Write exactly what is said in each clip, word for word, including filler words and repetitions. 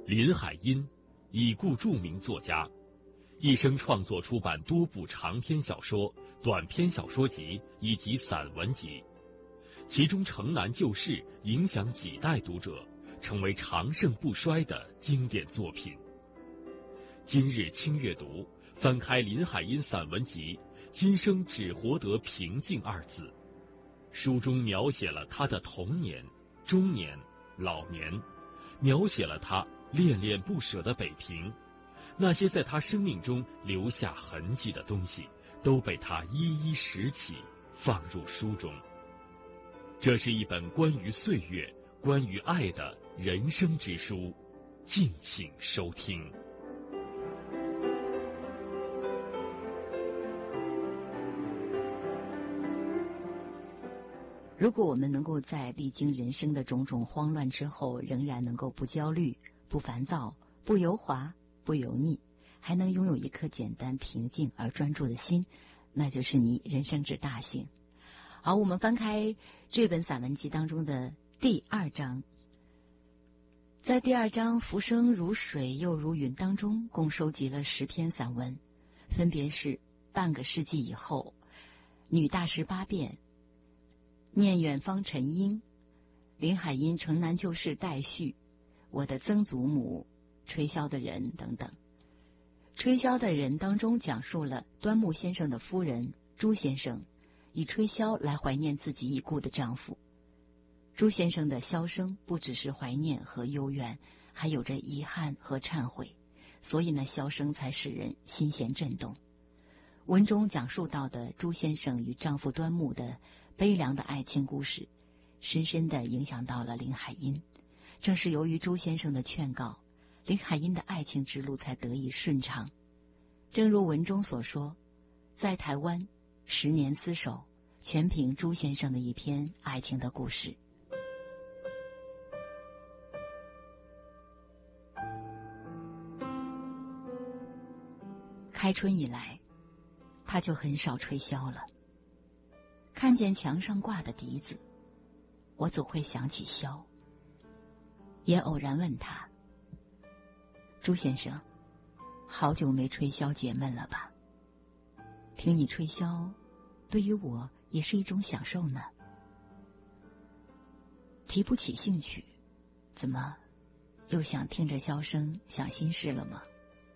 林海音，已故著名作家，一生创作出版多部长篇小说、短篇小说集以及散文集，其中《城南旧事》影响几代读者，成为长盛不衰的经典作品。今日轻阅读，翻开林海音散文集，今生只活得平静二字。书中描写了他的童年、中年、老年，描写了他恋恋不舍的北平，那些在他生命中留下痕迹的东西，都被他一一拾起，放入书中。这是一本关于岁月、关于爱的人生之书，敬请收听。 如果我们能够在历经人生的种种慌乱之后，仍然能够不焦虑、不烦躁、不油滑、不油腻，还能拥有一颗简单、平静而专注的心，那就是你人生之大幸。好，我们翻开这本散文集当中的第二章，在第二章浮生如水又如云当中，共收集了十篇散文，分别是半个世纪以后、女大十八变、念远方陈英、林海音城南旧事待续、我的曾祖母、吹箫的人等等。吹箫的人当中讲述了端木先生的夫人朱先生以吹箫来怀念自己已故的丈夫。朱先生的箫声不只是怀念和幽怨，还有着遗憾和忏悔，所以呢，箫声才使人心弦震动。文中讲述到的朱先生与丈夫端木的悲凉的爱情故事，深深地影响到了林海音。正是由于朱先生的劝告，林海音的爱情之路才得以顺畅。正如文中所说，在台湾十年厮守，全凭朱先生的一篇爱情的故事。开春以来，他就很少吹箫了。看见墙上挂的笛子，我总会想起箫，也偶然问他：朱先生，好久没吹箫解闷了吧？听你吹箫，对于我也是一种享受呢。提不起兴趣，怎么又想听着箫声想心事了吗？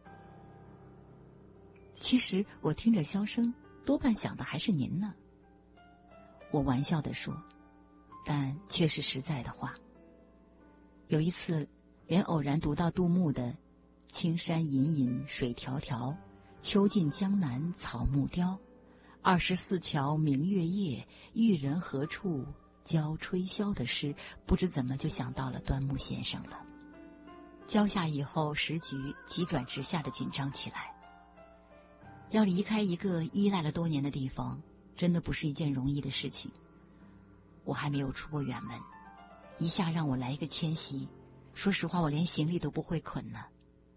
其实我听着箫声，多半想的还是您呢。我玩笑地说，但却是实在的话。有一次，连偶然读到杜牧的“青山隐隐水迢迢，秋尽江南草木凋。二十四桥明月夜，玉人何处教吹箫”的诗，不知怎么就想到了端木先生了。交下以后，时局急转直下的紧张起来。要离开一个依赖了多年的地方，真的不是一件容易的事情。我还没有出过远门，一下让我来一个迁徙，说实话，我连行李都不会捆呢。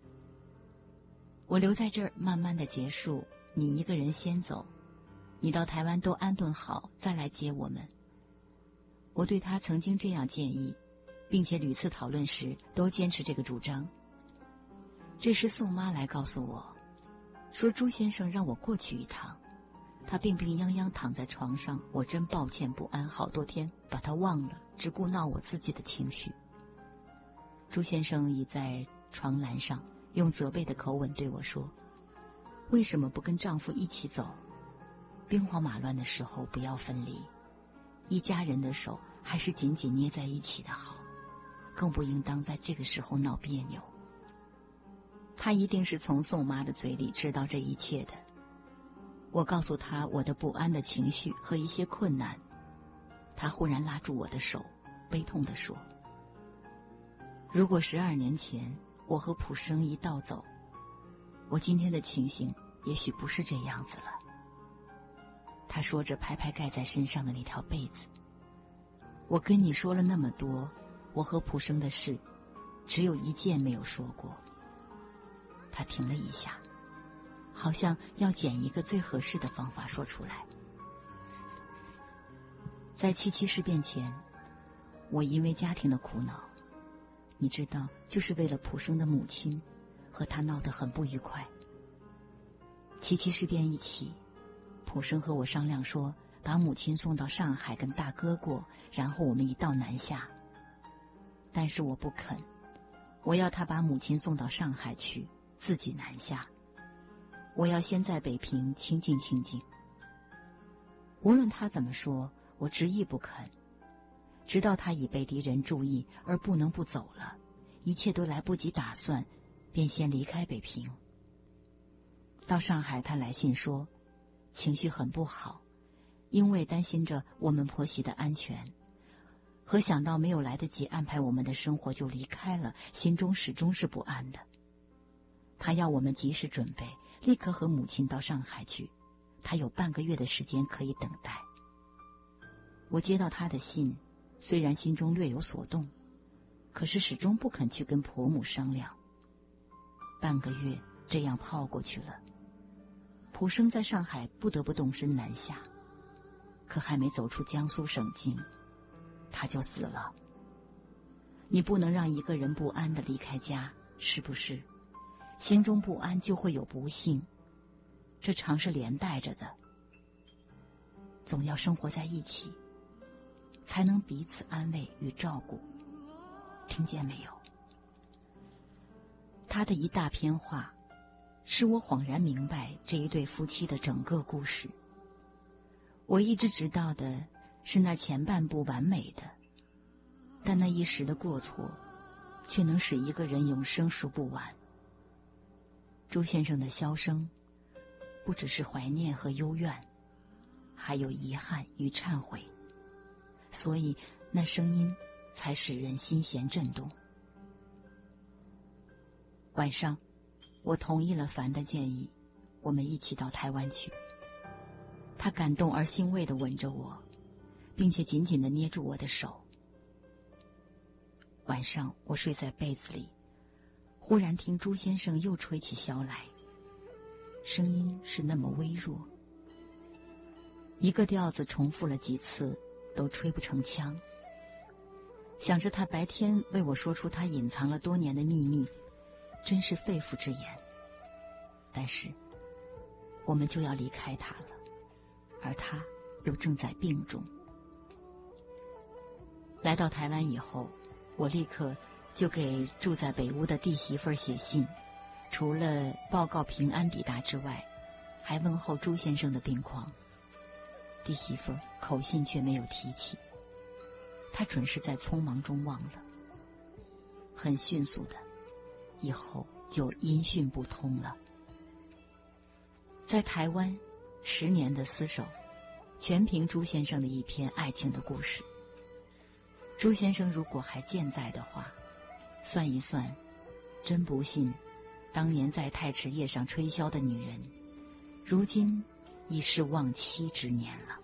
我留在这儿慢慢的结束，你一个人先走，你到台湾都安顿好再来接我们。我对他曾经这样建议，并且屡次讨论时都坚持这个主张。这时宋妈来告诉我，说朱先生让我过去一趟，他病病殃殃躺在床上，我真抱歉不安，好多天把他忘了，只顾闹我自己的情绪。朱先生倚在床栏上，用责备的口吻对我说，为什么不跟丈夫一起走？兵荒马乱的时候不要分离，一家人的手还是紧紧捏在一起的好，更不应当在这个时候闹别扭。他一定是从宋妈的嘴里知道这一切的。我告诉他我的不安的情绪和一些困难，他忽然拉住我的手，悲痛地说，如果十二年前我和普生一道走，我今天的情形也许不是这样子了。他说着拍拍盖在身上的那条被子，我跟你说了那么多，我和普生的事，只有一件没有说过。他停了一下，好像要捡一个最合适的方法说出来。在七七事变前，我因为家庭的苦恼， 你知道，就是为了普生的母亲，和他闹得很不愉快。七七事变一起，普生和我商量说，把母亲送到上海跟大哥过，然后我们一道南下。但是我不肯，我要他把母亲送到上海去，自己南下。我要先在北平清静清静。无论他怎么说，我执意不肯，直到他已被敌人注意而不能不走了，一切都来不及打算，便先离开北平。到上海，他来信说情绪很不好，因为担心着我们婆媳的安全，和想到没有来得及安排我们的生活就离开了，心中始终是不安的。他要我们及时准备，立刻和母亲到上海去，他有半个月的时间可以等待。我接到他的信，虽然心中略有所动，可是始终不肯去跟婆母商量。半个月这样泡过去了，普生在上海不得不动身南下，可还没走出江苏省境，他就死了。你不能让一个人不安地离开家，是不是？心中不安就会有不幸，这常是连带着的。总要生活在一起，才能彼此安慰与照顾，听见没有？他的一大篇话使我恍然明白这一对夫妻的整个故事。我一直知道的是那前半部完美的，但那一时的过错却能使一个人永生数不完。朱先生的销声不只是怀念和幽怨，还有遗憾与忏悔，所以那声音才使人心弦震动。晚上我同意了樊的建议，我们一起到台湾去。他感动而欣慰地吻着我，并且紧紧地捏住我的手。晚上我睡在被子里，忽然听朱先生又吹起箫来，声音是那么微弱，一个调子重复了几次都吹不成腔。想着他白天为我说出他隐藏了多年的秘密，真是肺腑之言。但是我们就要离开他了，而他又正在病中。来到台湾以后，我立刻就给住在北屋的弟媳妇写信，除了报告平安抵达之外，还问候朱先生的病况。弟媳妇口信却没有提起，他准是在匆忙中忘了。很迅速的，以后就音讯不通了。在台湾十年的厮守，全凭朱先生的一篇爱情的故事。朱先生如果还健在的话，算一算，真不信当年在太池夜上吹箫的女人，如今已是忘妻之年了。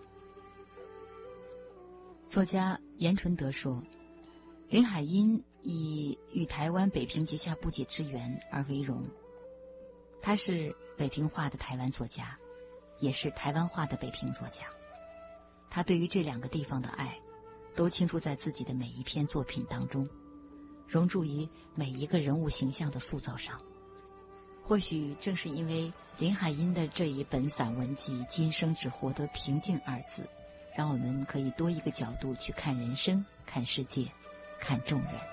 作家严纯德说，林海音以与台湾北平结下不解之缘而为荣。他是北平话的台湾作家，也是台湾话的北平作家。他对于这两个地方的爱都倾注在自己的每一篇作品当中，融注于每一个人物形象的塑造上。或许正是因为林海音的这一本散文集《今生只活得平静》二字，让我们可以多一个角度去看人生、看世界、看众人。